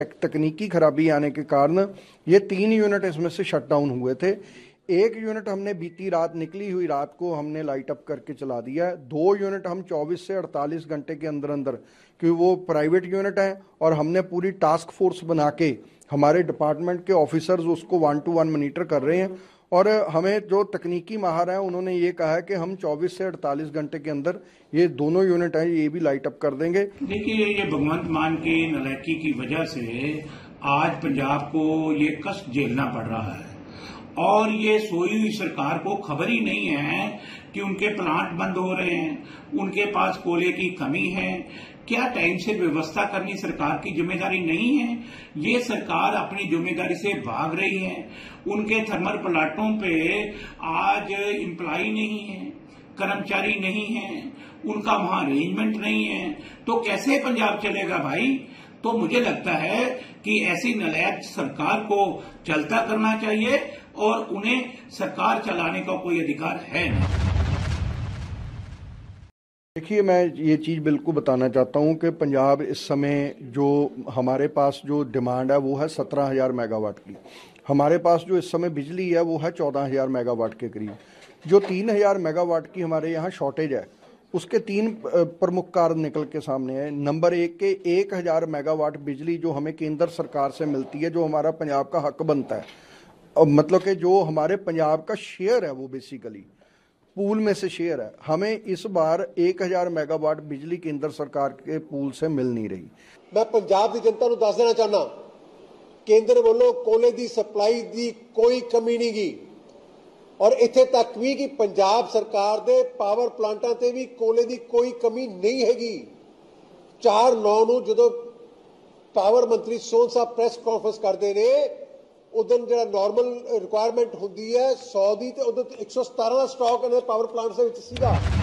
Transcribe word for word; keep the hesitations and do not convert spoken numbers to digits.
तकनीकी खराबी आने के कारण ये तीन यूनिट इसमें से शट डाउन हुए थे। एक यूनिट हमने बीती रात निकली हुई रात को हमने लाइट अप करके चला दिया है। दो यूनिट हम चौबीस से अड़तालीस घंटे के अंदर अंदर, क्योंकि वो प्राइवेट यूनिट है और हमने पूरी टास्क फोर्स बना के हमारे डिपार्टमेंट के ऑफिसर्स उसको वन टू वन मॉनिटर कर रहे हैं। और हमें जो तकनीकी माहिर हैं उन्होंने ये कहा है कि हम चौबीस से अड़तालीस घंटे के अंदर ये दोनों यूनिट हैं ये भी लाइट अप कर देंगे। देखिए, ये भगवंत मान की नालायकी की वजह से आज पंजाब को ये कष्ट झेलना पड़ रहा है और ये सोई हुई सरकार को खबर ही नहीं है कि उनके प्लांट बंद हो रहे हैं, उनके पास कोयले की कमी है। क्या टाइम से व्यवस्था करनी सरकार की जिम्मेदारी नहीं है? ये सरकार अपनी जिम्मेदारी से भाग रही है। उनके थर्मल प्लांटों पे आज एम्प्लॉय नहीं है, कर्मचारी नहीं है, उनका वहां अरेंजमेंट नहीं है, तो कैसे पंजाब चलेगा भाई? तो मुझे लगता है कि ऐसी नालायक सरकार को चलता करना चाहिए और उन्हें सरकार चलाने का कोई अधिकार है नहीं। देखिए, मैं ये चीज़ बिल्कुल बताना चाहता हूँ कि पंजाब इस समय जो हमारे पास जो डिमांड है वो है सत्रह हज़ार मेगावाट की। हमारे पास जो इस समय बिजली है वो है चौदह हज़ार मेगावाट के करीब। जो तीन हज़ार मेगावाट की हमारे यहाँ शॉर्टेज है उसके तीन प्रमुख कारण निकल के सामने है। नंबर एक के एक हज़ार मेगावाट बिजली जो हमें केंद्र सरकार से मिलती है, जो हमारा पंजाब का हक बनता है, और मतलब कि जो हमारे पंजाब का शेयर है वो बेसिकली पूल में से शेयर है, हमें इस बार एक हज़ार मेगावाट बिजली केंद्र सरकार के पूल से मिल नहीं रही। मैं पंजाब की जनता को दस देना चाहना, केंद्र वालों कोयले की सप्लाई की कोई कमी नहीं की और इत्थे तक भी कि पंजाब सरकार के पावर प्लांटां ते भी कोयले की कोई कमी नहीं हैगी। चार नौ नूं जदों पावर मंत्री सोहन साहब प्रेस कॉन्फ्रेंस करते ने उदन जो नॉर्मल रिक्वायरमेंट होंगी है सौ की, तो उदों एक सौ सतारह का स्टॉक पावर प्लांट्स के विच सीगा।